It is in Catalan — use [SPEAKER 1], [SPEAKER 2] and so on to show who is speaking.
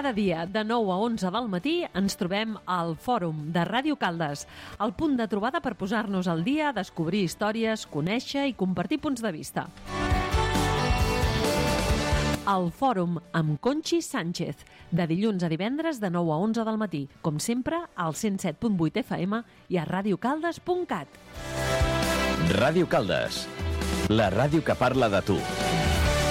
[SPEAKER 1] Cada dia, de 9 a 11 del matí, ens trobem al Fòrum de Ràdio Caldes, el punt de trobada per posar-nos al dia, descobrir històries, conèixer i compartir punts de vista. El Fòrum amb Conxi Sánchez, de dilluns a divendres de 9 a 11 del matí, com sempre, al 107.8 FM i a radiocaldes.cat.
[SPEAKER 2] Ràdio Caldes, la ràdio que parla de tu.